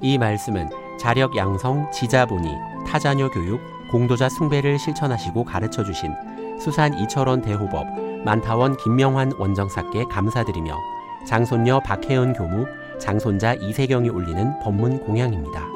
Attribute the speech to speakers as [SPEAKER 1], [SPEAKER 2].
[SPEAKER 1] 이 말씀은 자력 양성, 지자본이, 타자녀 교육, 공도자 숭배를 실천하시고 가르쳐주신 수산 이철원 대호법, 만타원 김명환 원정사께 감사드리며 장손녀 박혜은 교무, 장손자 이세경이 올리는 법문 공양입니다.